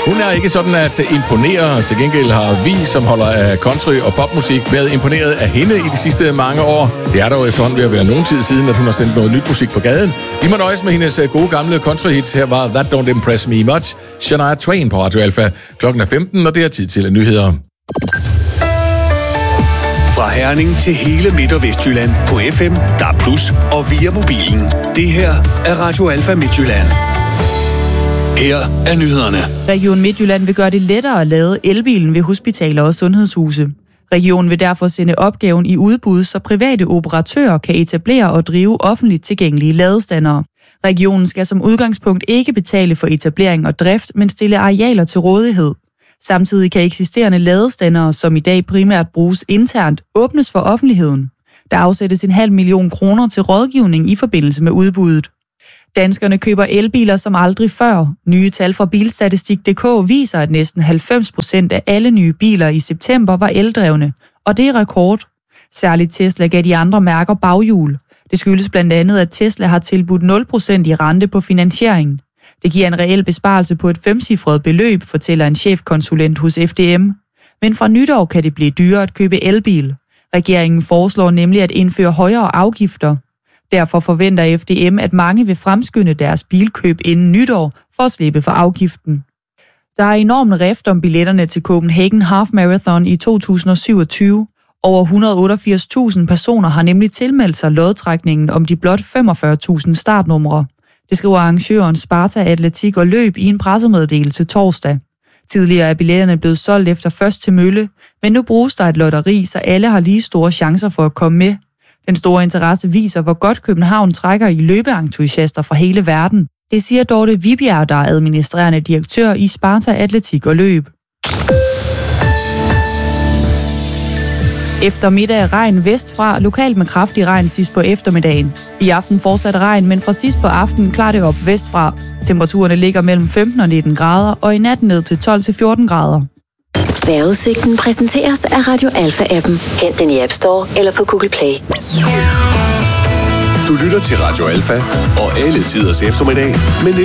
Hun er ikke sådan at imponere. Til gengæld har vi, som holder af country og popmusik, været imponeret af hende i de sidste mange år. Det er dog efterhånden ved at være nogen tid siden, at hun har sendt noget nyt musik på gaden. Vi må nøjes med hendes gode gamle country-hits. Her var That Don't Impress Me Much. Shania Twain på Radio Alpha. Klokken er 15, og det er tid til nyheder. Fra Herning til hele Midt- og Vestjylland på FM, DAB+, og via mobilen. Det her er Radio Alpha Midtjylland. Her er nyhederne. Region Midtjylland vil gøre det lettere at lade elbilen ved hospitaler og sundhedshuse. Regionen vil derfor sende opgaven i udbud, så private operatører kan etablere og drive offentligt tilgængelige ladestandere. Regionen skal som udgangspunkt ikke betale for etablering og drift, men stille arealer til rådighed. Samtidig kan eksisterende ladestandere, som i dag primært bruges internt, åbnes for offentligheden. Der afsættes 500.000 kroner til rådgivning i forbindelse med udbuddet. Danskerne køber elbiler som aldrig før. Nye tal fra Bilstatistik.dk viser, at næsten 90% af alle nye biler i september var eldrevne, og det er rekord. Særligt Tesla gav de andre mærker baghjul. Det skyldes blandt andet, at Tesla har tilbudt 0% i rente på finansieringen. Det giver en reel besparelse på et 5-cifret beløb, fortæller en chefkonsulent hos FDM. Men fra nytår kan det blive dyrere at købe elbil. Regeringen foreslår nemlig at indføre højere afgifter. Derfor forventer FDM, at mange vil fremskynde deres bilkøb inden nytår for at slippe for afgiften. Der er enorm rift om billetterne til Copenhagen Half Marathon i 2027. Over 188.000 personer har nemlig tilmeldt sig lodtrækningen om de blot 45.000 startnumre. Det skriver arrangøren Sparta Atletik og Løb i en pressemeddelelse torsdag. Tidligere er billetterne blevet solgt efter først til mølle, men nu bruges der et lotteri, så alle har lige store chancer for at komme med. Den store interesse viser, hvor godt København trækker i løbeentusiaster fra hele verden. Det siger Dorte Vibjerg, der er administrerende direktør i Sparta Atletik og Løb. Eftermiddag regn vestfra, lokalt med kraftig regn sidst på eftermiddagen. I aften fortsat regn, men fra sidst på aftenen klarer det op vestfra. Temperaturerne ligger mellem 15 og 19 grader, og i nat ned til 12 til 14 grader. Vejrudsigten præsenteres af Radio Alpha-appen. Hent den i App Store eller på Google Play. Du lytter til Radio Alpha og alle tiders eftermiddag, men